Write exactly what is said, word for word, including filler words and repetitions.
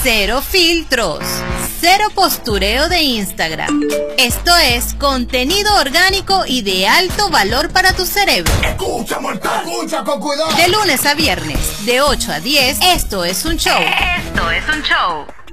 Cero filtros. Cero postureo de Instagram. Esto es contenido orgánico y de alto valor para tu cerebro. Escucha, mortal, escucha con cuidado. De lunes a viernes, de ocho a diez, esto es un show. Esto es un show.